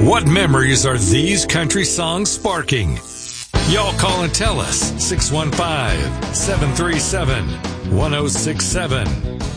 What memories are these country songs sparking? Y'all call and tell us. 615-737-1067.